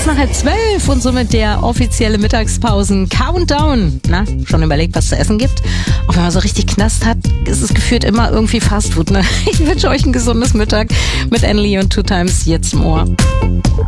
nach 11 und somit der offizielle Mittagspausen-Countdown. Na, schon überlegt, was zu essen gibt? Auch wenn man so richtig Knast hat, ist es gefühlt immer irgendwie Fastfood, ne? Ich wünsche euch ein gesundes Mittag mit Annelie und Two Times jetzt im Ohr.